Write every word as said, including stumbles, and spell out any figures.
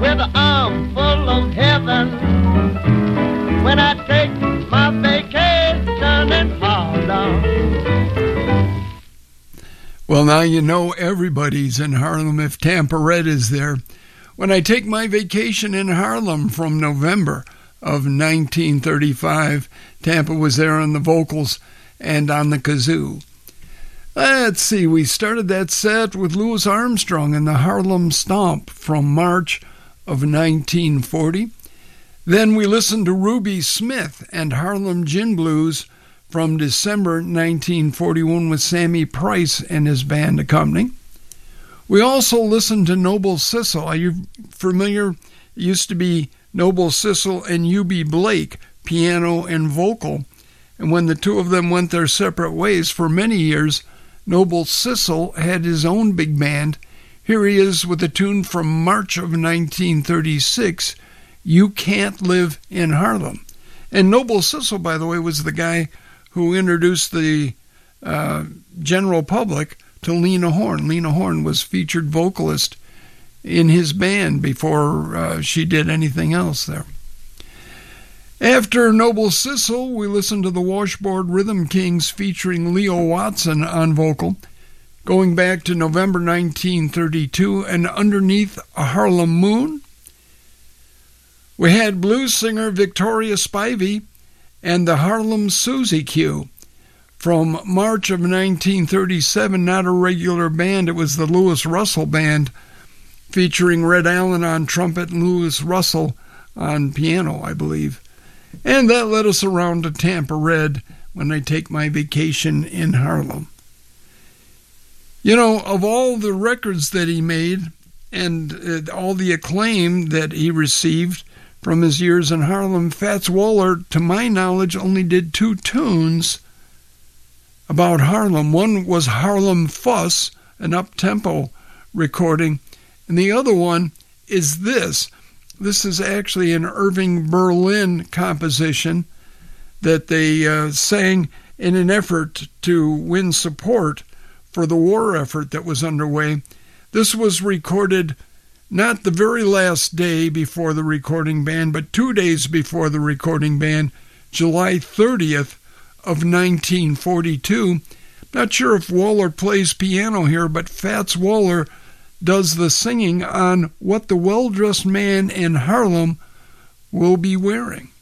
with an arm full of heaven when I take my vacation in Harlem. Well, now you know everybody's in Harlem if Tampa Red is there. When I take my vacation in Harlem from November of nineteen thirty-five, Tampa was there on the vocals and on the kazoo. Let's see, we started that set with Louis Armstrong and the Harlem Stomp from March of nineteen forty. Then we listened to Ruby Smith and Harlem Gin Blues from December nineteen forty-one with Sammy Price and his band accompanying. We also listened to Noble Sissle. Are you familiar? It used to be Noble Sissle and U B Blake, piano and vocal. And when the two of them went their separate ways for many years, Noble Sissle had his own big band. Here he is with a tune from March of nineteen thirty-six, You Can't Live in Harlem. And Noble Sissle, by the way, was the guy who introduced the uh, general public to Lena Horne. Lena Horne was featured vocalist in his band before uh, she did anything else there. After Noble Sissle, we listened to the Washboard Rhythm Kings featuring Leo Watson on vocal, going back to November nineteen thirty-two, and Underneath a Harlem Moon. We had blues singer Victoria Spivey and the Harlem Susie Q from March of nineteen thirty-seven, not a regular band, it was the Louis Russell Band, featuring Red Allen on trumpet and Louis Russell on piano, I believe. And that led us around to Tampa Red, When I Take My Vacation in Harlem. You know, of all the records that he made and uh, all the acclaim that he received from his years in Harlem, Fats Waller, to my knowledge, only did two tunes about Harlem. One was Harlem Fuss, an up-tempo recording, and the other one is this. This is actually an Irving Berlin composition that they uh, sang in an effort to win support for the war effort that was underway. This was recorded not the very last day before the recording ban, but two days before the recording ban, July thirtieth of nineteen forty-two. Not sure if Waller plays piano here, but Fats Waller does the singing on What the Well-Dressed Man in Harlem Will Be Wearing.